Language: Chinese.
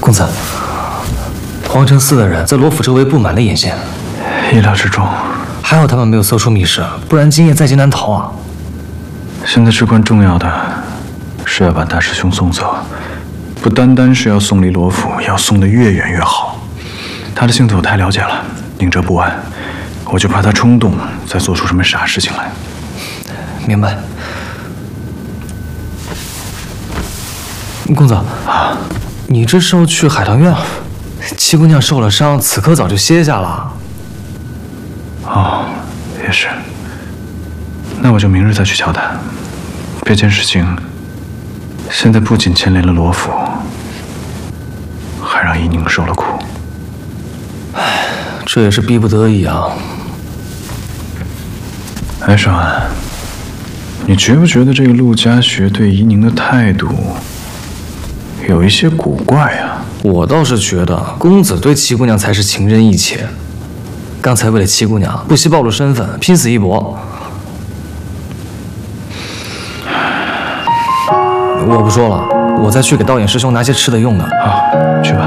公子，皇城寺的人在罗府周围布满了眼线， 意料之中。 还好他们没有搜出密室，不然今夜在劫难逃啊！ 现在至关重要的是要把大师兄送走，不单单是要送离罗府，要送得越远越好。他的性子我太了解了，宁折不弯，我就怕他冲动，再做出什么傻事情来。 明白。公子啊， 你这是要去海棠院？七姑娘受了伤，此刻早就歇下了。 哦，也是。那我就明日再去敲打。这件事情现在不仅牵连了罗府，还让怡宁受了苦。 唉，这也是逼不得已啊。 哎，少安，你觉不觉得这个陆家学对怡宁的态度有一些古怪啊？ 我倒是觉得公子对七姑娘才是情真意切，刚才为了七姑娘不惜暴露身份，拼死一搏。我不说了，我再去给道衍师兄拿些吃的用的。 好，去吧。